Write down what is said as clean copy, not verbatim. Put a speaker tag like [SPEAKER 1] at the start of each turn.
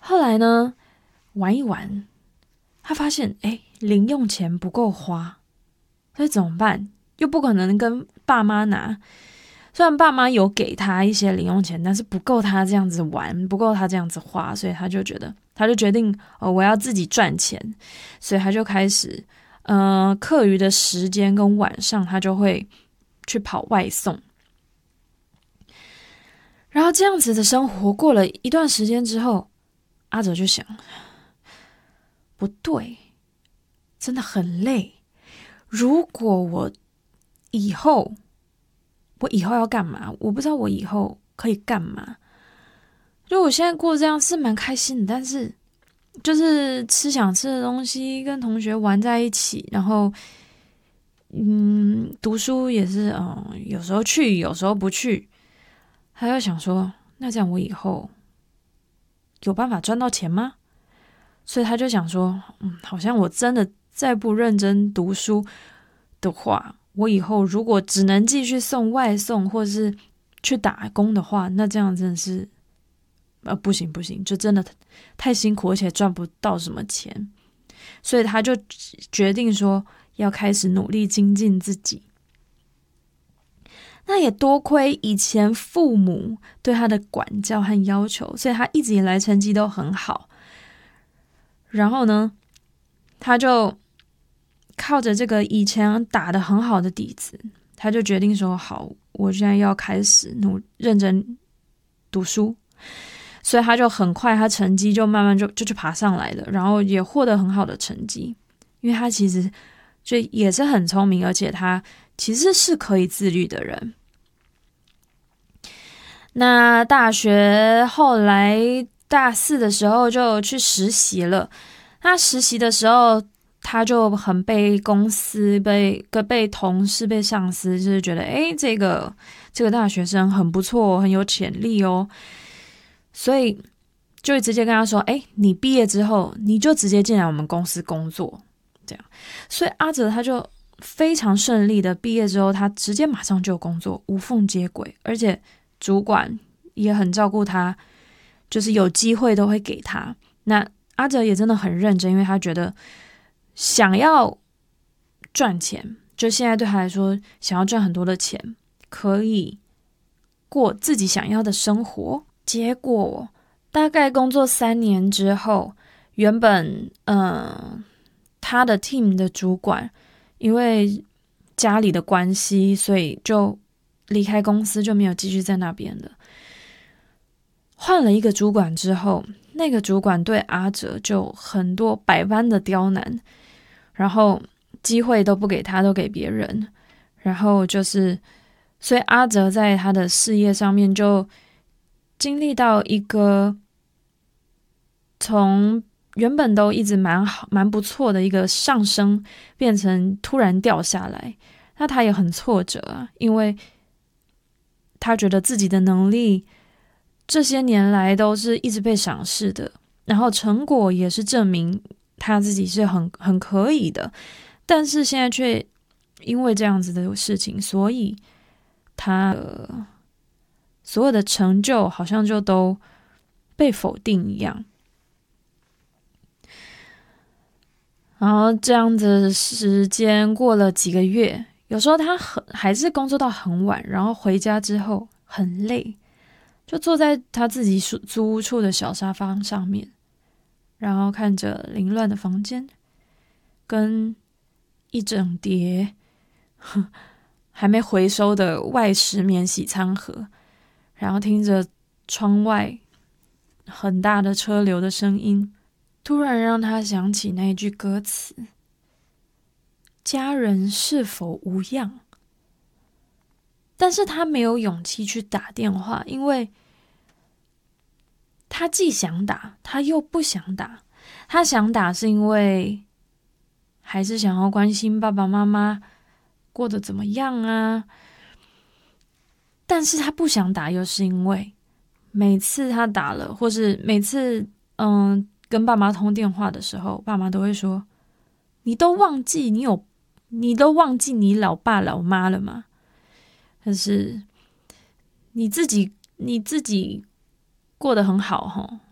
[SPEAKER 1] 后来呢，玩一玩，他发现零用钱不够花，所以怎么办？又不可能跟爸妈拿。虽然爸妈有给他一些零用钱，但是不够他这样子玩，不够他这样子花，所以他就决定我要自己赚钱，所以他就开始课余的时间跟晚上他就会去跑外送。然后这样子的生活过了一段时间之后，阿哲就想，不对，真的很累。如果我以后要干嘛？我不知道我以后可以干嘛。就我现在过这样是蛮开心的，但是就是吃想吃的东西，跟同学玩在一起，然后读书也是有时候去，有时候不去。他就想说，那这样我以后有办法赚到钱吗？所以他就想说，好像我真的再不认真读书的话，我以后如果只能继续送外送或是去打工的话，那这样真的是不行，就真的太辛苦，而且赚不到什么钱。所以他就决定说要开始努力精进自己。那也多亏以前父母对他的管教和要求，所以他一直以来成绩都很好。然后呢，他就靠着这个以前打得很好的底子，他就决定说好，我现在要开始认真读书。所以他就很快，他成绩就慢慢就去爬上来了，然后也获得很好的成绩。因为他其实就也是很聪明，而且他其实是可以自律的人。那大学后来大4的时候就去实习了。那实习的时候，他就很被公司、被同事、被上司，就是觉得这个大学生很不错，很有潜力哦。所以就直接跟他说，你毕业之后你就直接进来我们公司工作，这样。所以阿哲他就非常顺利的毕业之后，他直接马上就有工作，无缝接轨，而且主管也很照顾他，就是有机会都会给他。那阿哲也真的很认真，因为他觉得想要赚钱，就现在对他来说，想要赚很多的钱，可以过自己想要的生活。结果大概工作3年之后，原本他的 team 的主管因为家里的关系，所以就离开公司，就没有继续在那边了。换了一个主管之后，那个主管对阿哲就很多百般的刁难，然后机会都不给他，都给别人。然后就是所以阿哲在他的事业上面就经历到一个从原本都一直蛮好蛮不错的一个上升，变成突然掉下来。那他也很挫折啊，因为他觉得自己的能力这些年来都是一直被赏识的，然后成果也是证明他自己是很可以的，但是现在却因为这样子的事情，所以他所有的成就好像就都被否定一样。然后这样子时间过了几个月，有时候他还是工作到很晚，然后回家之后很累，就坐在他自己租屋处的小沙发上面，然后看着凌乱的房间跟一整叠还没回收的外食免洗餐盒，然后听着窗外很大的车流的声音，突然让他想起那一句歌词：家人是否无恙？但是他没有勇气去打电话，因为他既想打，他又不想打。他想打是因为还是想要关心爸爸妈妈过得怎么样啊，但是他不想打，又是因为每次他打了，或是每次跟爸妈通电话的时候，爸妈都会说：“你都忘记你老爸老妈了吗？但是你自己过得很好齁，